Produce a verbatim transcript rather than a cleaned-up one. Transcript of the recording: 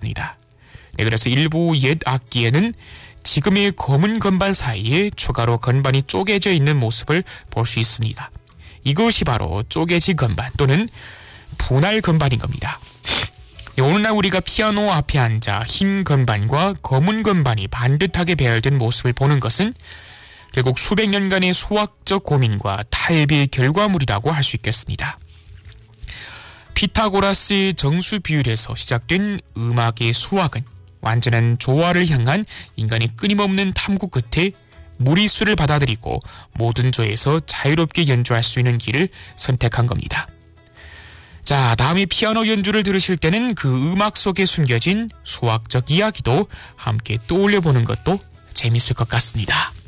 있습니다. 네, 그래서 일부 옛 악기에는 지금의 검은 건반 사이에 추가로 건반이 쪼개져 있는 모습을 볼 수 있습니다. 이것이 바로 쪼개진 건반 또는 분할 건반인 겁니다. 오늘날 우리가 피아노 앞에 앉아 흰 건반과 검은 건반이 반듯하게 배열된 모습을 보는 것은 결국 수백 년간의 수학적 고민과 타협의 결과물이라고 할 수 있겠습니다. 피타고라스의 정수 비율에서 시작된 음악의 수학은 완전한 조화를 향한 인간의 끊임없는 탐구 끝에 무리수를 받아들이고 모든 조에서 자유롭게 연주할 수 있는 길을 선택한 겁니다. 자, 다음에 피아노 연주를 들으실 때는 그 음악 속에 숨겨진 수학적 이야기도 함께 떠올려 보는 것도 재밌을 것 같습니다.